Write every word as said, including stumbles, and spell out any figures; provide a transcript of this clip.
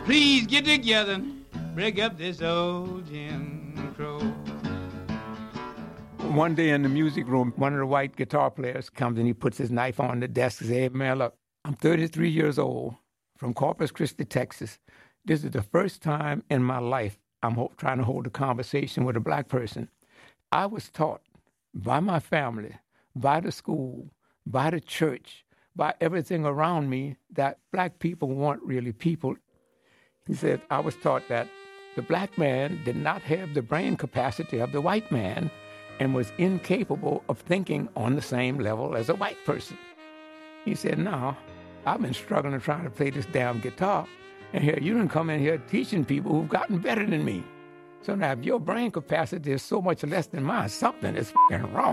Please get together, break up this old Jim Crow. One day in the music room, one of the white guitar players comes and he puts his knife on the desk and says, hey, man, look, I'm thirty-three years old from Corpus Christi, Texas. This is the first time in my life I'm ho- trying to hold a conversation with a black person. I was taught by my family, by the school, by the church, by everything around me that black people weren't really people. He said, I was taught that the black man did not have the brain capacity of the white man and was incapable of thinking on the same level as a white person. He said, no, I've been struggling trying to play this damn guitar, and here you done come in here teaching people who've gotten better than me. So now if your brain capacity is so much less than mine, something is fucking wrong.